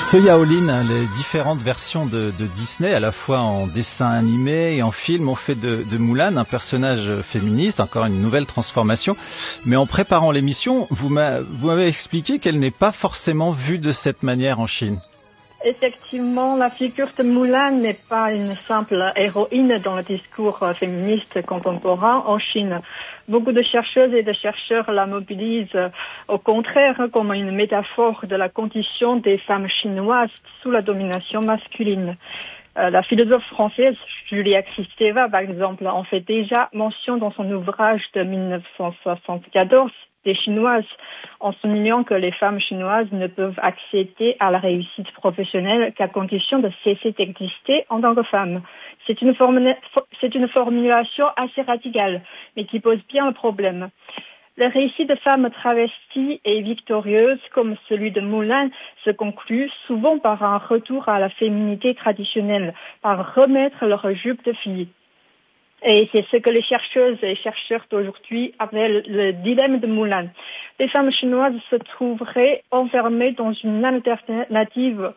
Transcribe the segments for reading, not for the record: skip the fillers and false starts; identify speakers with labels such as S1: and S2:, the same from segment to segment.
S1: Yaolin, les différentes versions de Disney, à la fois en dessin animé et en film, ont fait de Mulan un personnage féministe, encore une nouvelle transformation. Mais en préparant l'émission, vous m'avez expliqué qu'elle n'est pas forcément vue de cette manière en Chine.
S2: Effectivement, la figure de Mulan n'est pas une simple héroïne dans le discours féministe contemporain en Chine. Beaucoup de chercheuses et de chercheurs la mobilisent au contraire comme une métaphore de la condition des femmes chinoises sous la domination masculine. La philosophe française Julia Kristeva, par exemple, en fait déjà mention dans son ouvrage de 1974 des Chinoises, en soulignant que les femmes chinoises ne peuvent accéder à la réussite professionnelle qu'à condition de cesser d'exister en tant que femmes. C'est une formulation assez radicale, mais qui pose bien le problème. Le récit de femmes travesties et victorieuses, comme celui de Mulan, se conclut souvent par un retour à la féminité traditionnelle, par remettre leur jupe de fille. Et c'est ce que les chercheuses et chercheurs d'aujourd'hui appellent le dilemme de Mulan. Les femmes chinoises se trouveraient enfermées dans une alternative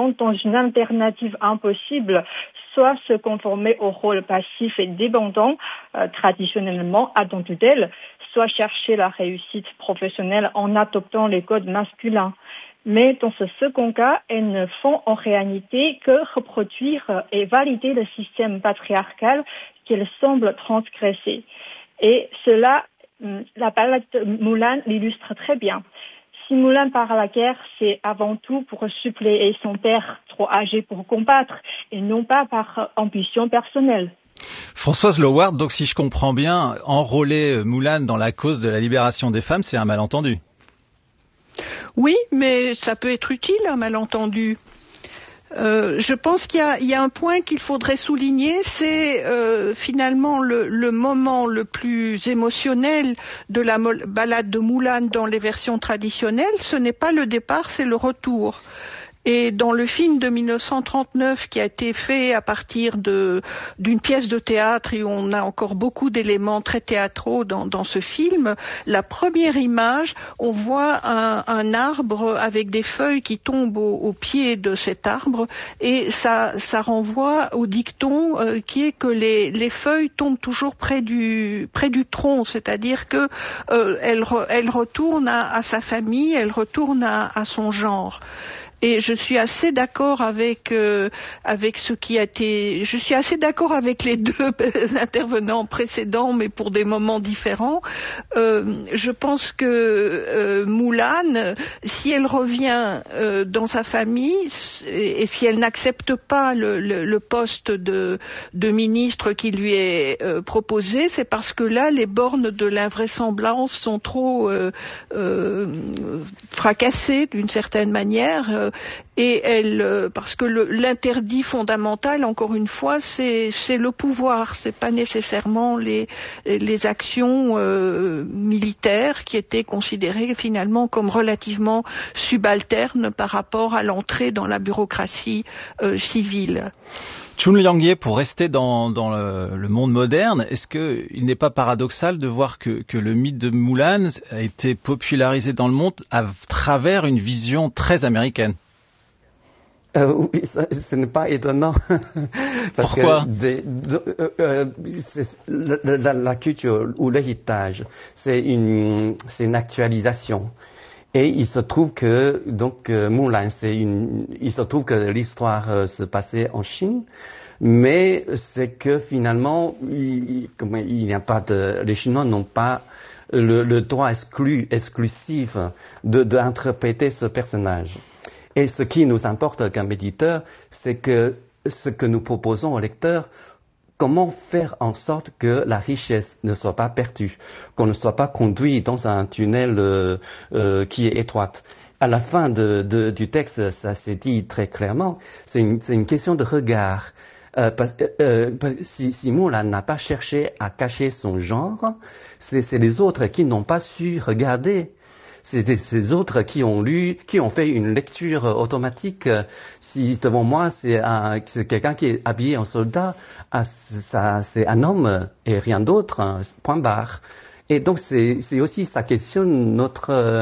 S2: impossible, soit se conformer au rôle passif et dépendant, traditionnellement attendu d'elles, soit chercher la réussite professionnelle en adoptant les codes masculins. Mais dans ce second cas, elles ne font en réalité que reproduire et valider le système patriarcal qu'elles semblent transgresser. Et cela, la ballade de Mulan l'illustre très bien. Si Mulan part à la guerre, c'est avant tout pour suppléer son père trop âgé pour combattre et non pas par ambition personnelle.
S1: Françoise Loward, donc si je comprends bien, enrôler Mulan dans la cause de la libération des femmes, c'est un malentendu.
S3: Oui, mais ça peut être utile, un malentendu. Je pense qu'il y a un point qu'il faudrait souligner, c'est finalement le moment le plus émotionnel de la ballade de Mulan dans les versions traditionnelles. Ce n'est pas le départ, c'est le retour. Et dans le film de 1939 qui a été fait à partir d'une pièce de théâtre, et on a encore beaucoup d'éléments très théâtraux dans ce film, la première image, on voit un arbre avec des feuilles qui tombent au pied de cet arbre, et ça renvoie au dicton qui est que les feuilles tombent toujours près du tronc, c'est-à-dire que elle retourne à sa famille, elle retourne à son genre. Et je suis assez d'accord avec ce qui a été. Je suis assez d'accord avec les deux intervenants précédents, mais pour des moments différents. Je pense que Mulan, si elle revient dans sa famille et si elle n'accepte pas le poste de ministre qui lui est proposé, c'est parce que là, les bornes de l'invraisemblance sont trop fracassées d'une certaine manière. Et parce que l'interdit fondamental, encore une fois, c'est le pouvoir, c'est pas nécessairement les actions militaires qui étaient considérées finalement comme relativement subalternes par rapport à l'entrée dans la bureaucratie civile.
S1: Chun Liangye, pour rester dans le monde moderne, est-ce qu'il n'est pas paradoxal de voir que le mythe de Mulan a été popularisé dans le monde à travers une vision très américaine?
S4: Oui, ce n'est pas étonnant. Parce
S1: Pourquoi?
S4: La culture ou l'héritage, c'est une actualisation. Et il se trouve que Mulan, il se trouve que l'histoire se passait en Chine, mais c'est que finalement les Chinois n'ont pas le droit exclusif d'interpréter ce personnage. Et ce qui nous importe comme éditeur, c'est que ce que nous proposons au lecteur, comment faire en sorte que la richesse ne soit pas perdue, qu'on ne soit pas conduit dans un tunnel qui est étroit. À la fin du texte, ça s'est dit très clairement, c'est une question de regard. Si Mulan n'a pas cherché à cacher son genre, c'est les autres qui n'ont pas su regarder. C'est ces autres qui ont fait une lecture automatique. Si devant moi c'est quelqu'un qui est habillé en soldat, c'est un homme et rien d'autre, point barre. Et donc c'est aussi, ça questionne notre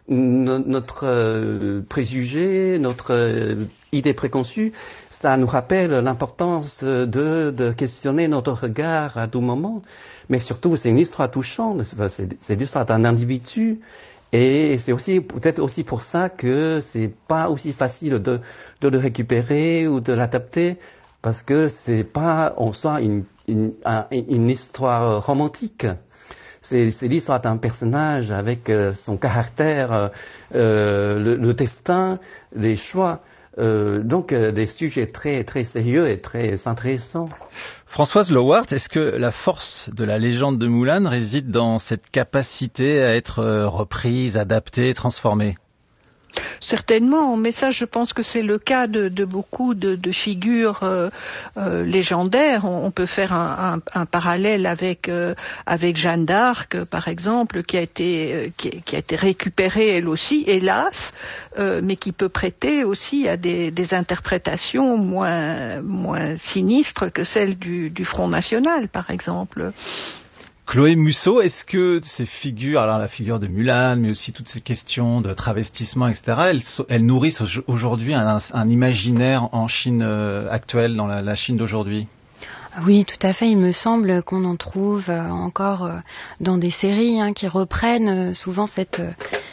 S4: préjugé, notre idée préconçue. Ça nous rappelle l'importance de questionner notre regard à tout moment. Mais surtout, c'est une histoire touchante. C'est l'histoire d'un individu. Et c'est aussi peut-être aussi pour ça que c'est pas aussi facile de le récupérer ou de l'adapter, parce que c'est pas en soi une histoire romantique. C'est l'histoire d'un personnage avec son caractère, le destin, les choix. Donc des sujets très très sérieux et très intéressants.
S1: Françoise Lowart, est-ce que la force de la légende de Moulin réside dans cette capacité à être reprise, adaptée, transformée ?
S3: Certainement, mais ça, je pense que c'est le cas de beaucoup de figures légendaires. On peut faire un parallèle avec Jeanne d'Arc, par exemple, qui a été récupérée elle aussi, hélas, mais qui peut prêter aussi à des interprétations moins sinistres que celles du Front National, par exemple.
S1: Chloé Musso, est-ce que ces figures, alors la figure de Mulan, mais aussi toutes ces questions de travestissement, etc., elles nourrissent aujourd'hui un imaginaire en Chine actuelle, dans la Chine d'aujourd'hui ?
S5: Oui, tout à fait. Il me semble qu'on en trouve encore dans des séries qui reprennent souvent cette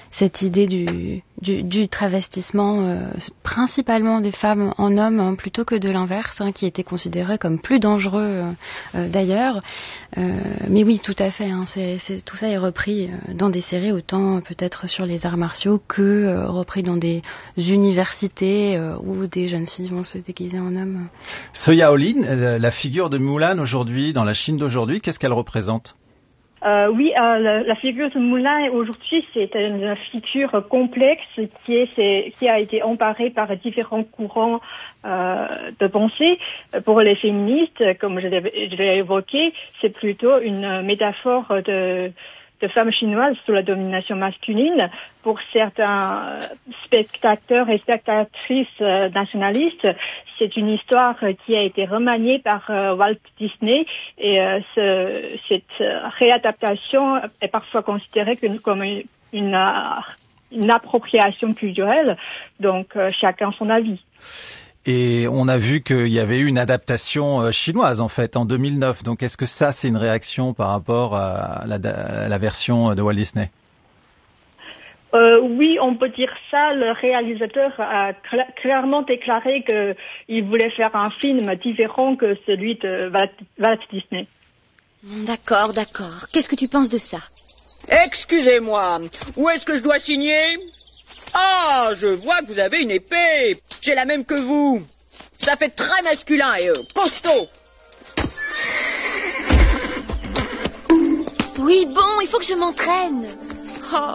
S5: idée du travestissement, principalement des femmes en hommes, plutôt que de l'inverse, qui était considéré comme plus dangereux d'ailleurs. Mais oui, tout à fait. Tout ça est repris dans des séries, autant peut-être sur les arts martiaux que repris dans des universités où des jeunes filles vont se déguiser en hommes.
S1: Soya Olin, la figure de Mulan aujourd'hui, dans la Chine d'aujourd'hui, qu'est-ce qu'elle représente ?
S2: Oui, la figure de Moulin aujourd'hui, c'est une figure complexe qui a été emparée par différents courants de pensée. Pour les féministes, comme je l'ai évoqué, c'est plutôt une métaphore de femmes chinoises sous la domination masculine. Pour certains spectateurs et spectatrices nationalistes, c'est une histoire qui a été remaniée par Walt Disney, et cette réadaptation est parfois considérée comme une appropriation culturelle, donc chacun son avis.
S1: Et on a vu qu'il y avait eu une adaptation chinoise en fait en 2009. Donc est-ce que ça c'est une réaction par rapport à la version de Walt Disney ?
S2: Oui, on peut dire ça. Le réalisateur a clairement déclaré qu'il voulait faire un film différent que celui de Walt Disney.
S6: D'accord. Qu'est-ce que tu penses de ça ?
S7: Excusez-moi, où est-ce que je dois signer ? Ah, je vois que vous avez une épée. J'ai la même que vous. Ça fait très masculin et costaud.
S6: Oui, bon, il faut que je m'entraîne.